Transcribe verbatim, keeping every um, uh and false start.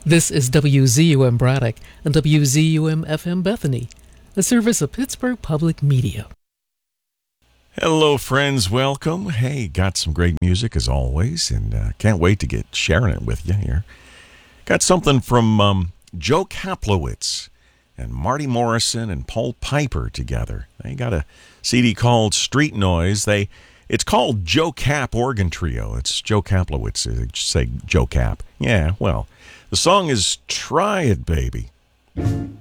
This is W Z U M Braddock and W Z U M F M Bethany, a service of Pittsburgh Public Media. Hello, friends. Welcome. Hey, got some great music as always, and uh, can't wait to get sharing it with you here. Got something from um, Joe Kaplowitz and Marty Morrison and Paul Piper together. They got a C D called Street Noise. They It's called Joe Cap Organ Trio. It's Joe Kaplowitz. They just say Joe Cap. Yeah, well, the song is Try It, Baby.